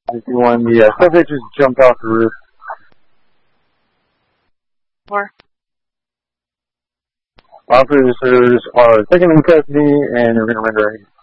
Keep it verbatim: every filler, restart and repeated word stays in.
When the uh, subject just jumped off the roof. Four. Officers are taken into custody and are going to render